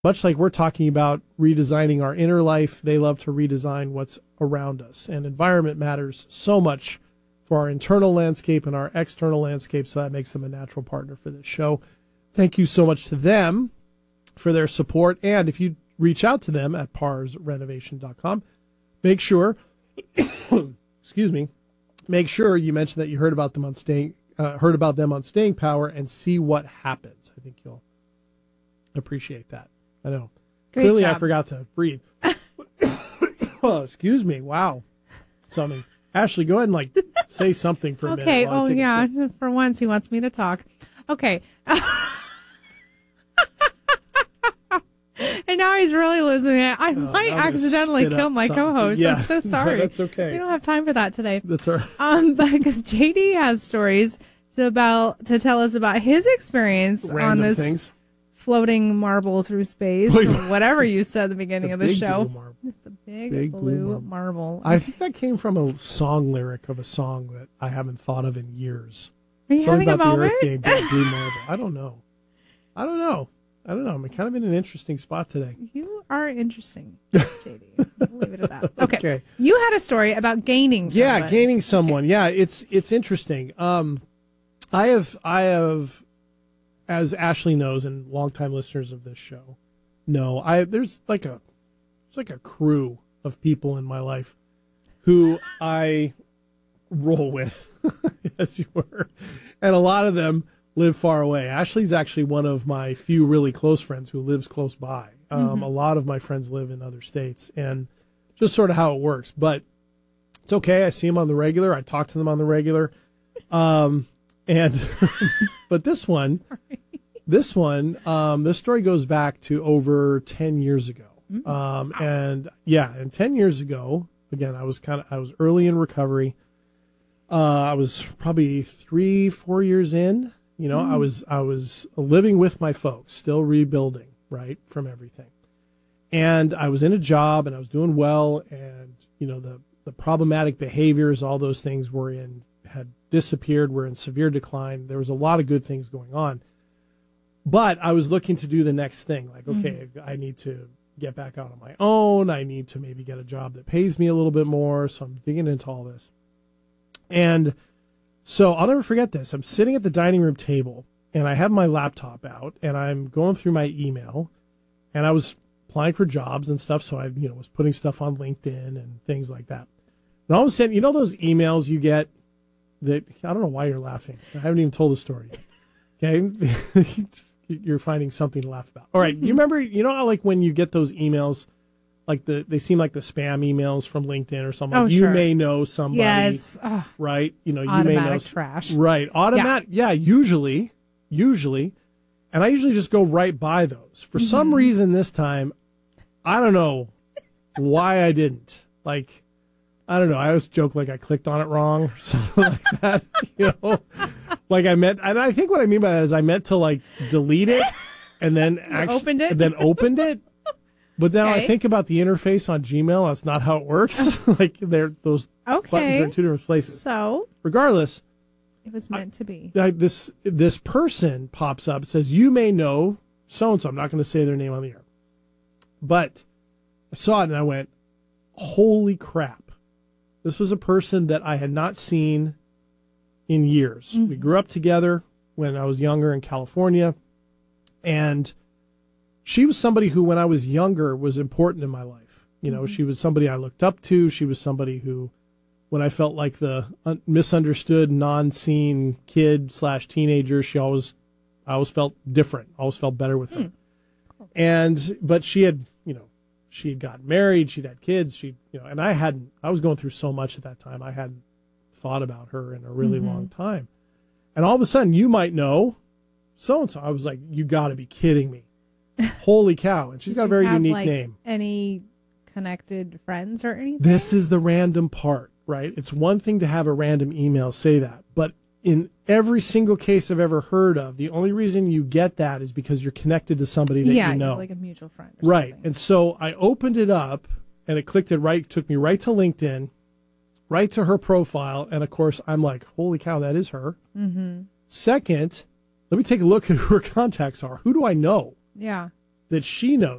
much like we're talking about redesigning our inner life, they love to redesign what's around us. And environment matters so much for our internal landscape and our external landscape, so that makes them a natural partner for this show. Thank you so much to them for their support. And if you reach out to them at parsrenovation.com, make sure, excuse me, make sure you mention that you heard about them on Staying Power and see what happens. I think you'll appreciate that. I know. Great Clearly, job. I forgot to breathe. Oh, excuse me. Wow. Something. Ashley, go ahead and say something for a minute. Okay. while I Oh, take a yeah. sip. For once, he wants me to talk. Okay. And now he's really losing it. I might I'm gonna accidentally spit kill up my something. co-host. Yeah. I'm so sorry. That's okay. We don't have time for that today. That's all right. But because JD has stories to tell us about his experience on Random this things. floating marble through space, Wait. or whatever you said at the beginning of the Big show. blue marble. It's a big Big blue blue marble. marble. I think that came from a song lyric of a song that I haven't thought of in years. Are you Something having a about the moment? earth being big blue marble. I don't know. I'm kind of in an interesting spot today. You are interesting, JD. We'll leave it at that. Okay. Okay. You had a story about gaining someone. Yeah, gaining someone. Yeah, it's interesting. I have, as Ashley knows, and longtime listeners of this show know, there's like a crew of people in my life who I roll with, as you were, and a lot of them live far away. Ashley's actually one of my few really close friends who lives close by. A lot of my friends live in other states, and just sort of how it works. But it's okay. I see them on the regular. I talk to them on the regular. And but this story goes back to over 10 years ago. And 10 years ago, again, I was early in recovery. I was probably 3-4 years in. I was living with my folks, still rebuilding, right, from everything. And I was in a job and I was doing well. And, the problematic behaviors, all those things had disappeared, were in severe decline. There was a lot of good things going on. But I was looking to do the next thing. Like, okay, I need to get back out on my own. I need to maybe get a job that pays me a little bit more. So I'm digging into all this. And so I'll never forget this. I'm sitting at the dining room table, and I have my laptop out, and I'm going through my email, and I was applying for jobs and stuff, so I was putting stuff on LinkedIn and things like that. And all of a sudden, those emails you get that, I don't know why you're laughing. I haven't even told the story yet. Okay? You're finding something to laugh about. All right, you remember, how like when you get those emails, like they seem like the spam emails from LinkedIn or something. Oh, like, sure. you may know somebody. Yes. Right? You may know. Automatic trash. Right. Automatic. Yeah, usually. And I usually just go right by those. For some reason this time, I don't know why I didn't. Like, I don't know. I always joke like I clicked on it wrong or something like that. Like and I think what I mean by that is I meant to like delete it and then opened it? and then opened it. But now I Okay. think about the interface on Gmail. That's not how it works. Like those buttons are in two different places. So Regardless, it was meant to be. this person pops up, says, you may know so-and-so. I'm not going to say their name on the air. But I saw it and I went, holy crap. This was a person that I had not seen in years. We grew up together when I was younger in California. And she was somebody who, when I was younger, was important in my life. She was somebody I looked up to. She was somebody who, when I felt like the misunderstood, non-seen kid/teenager, I always felt different. Always felt better with her. But she had gotten married. She'd had kids. And I was going through so much at that time. I hadn't thought about her in a really long time. And all of a sudden, you might know so-and-so. I was like, you got to be kidding me. Holy cow. And she's got a very unique name. Any connected friends or anything? This is the random part, right? It's one thing to have a random email say that, but in every single case I've ever heard of, the only reason you get that is because you're connected to somebody that you know. Like a mutual friend or Right. something. And so I opened it up and it took me right to LinkedIn, right to her profile. And of course I'm like, holy cow, that is her. Second, let me take a look at who her contacts are. Who do I know? Yeah. that she knows